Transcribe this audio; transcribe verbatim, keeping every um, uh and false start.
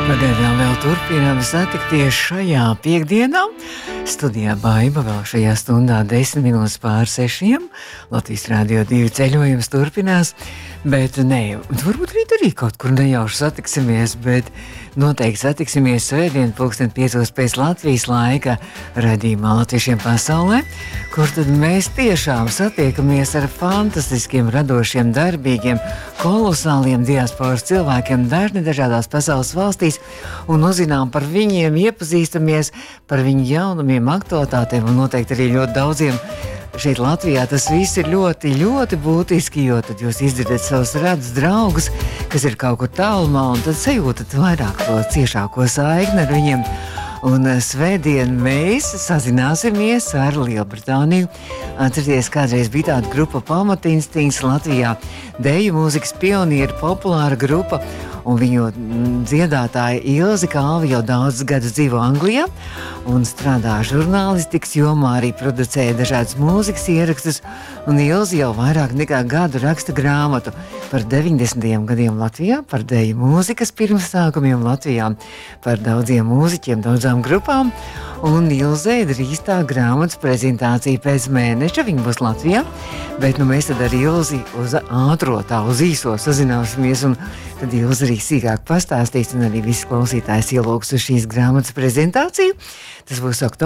Pagaidām vēl turpinām satikties šajā piekdienā. Studijā Baiba vēl šajā stundā desmit minūtes pār sešiem. Latvijas Rādio divi ceļojums turpinās, bet ne, varbūt rīt arī kaut kur nejauši satiksimies, bet noteikti satiksimies svētdien pulksten piecos pēc Latvijas laika raidījumā Latviešiem pasaulē, kur tad mēs tiešām satiekamies ar fantastiskiem, radošiem, darbīgiem, kolosāliem diasporas cilvēkiem dažni dažādās pasaules valstīs un uzzinām par viņiem, iepazīstamies par viņu jaunumiem, aktualitātēm un noteikti arī ļoti daudziem. Šeit Latvijā tas viss ir ļoti, ļoti būtiski, jo tad jūs izdzirdat savus redzus draugus, kas ir kaut kur tālumā, un tad sajūtat vairāk to ciešāko saikni ar viņiem. Un svētdien mēs sazināsimies ar Lielbritāniju. Atcerieties, kādreiz bija tāda grupa Pamatinstinkts Latvijā, deju mūzikas pionieri, populāra grupa, un viņu dziedātāja Ilze Kalve jau daudzus gadus dzīvo Anglijā un strādā žurnālistikas jomā, arī producēja dažādas mūzikas ierakstus, un Ilze jau vairāk nekā gadu raksta grāmatu par deviņdesmitajiem gadiem Latvijā, par deju mūzikas pirmsākumiem Latvijā, par daudziem mūziķiem, daudzām grupām, un Ilzei drīz tā grāmatas prezentācija pēc mēneša, viņa būs Latvijā, bet nu mēs tad ar Ilzi uz ātro, tā uz īso sazināsimies, un tad Ilze arī sīkāk pastāstīs, un arī visi klausītājs ielūgs uz šīs grāmatas prezentāciju. Tas būs oktobris.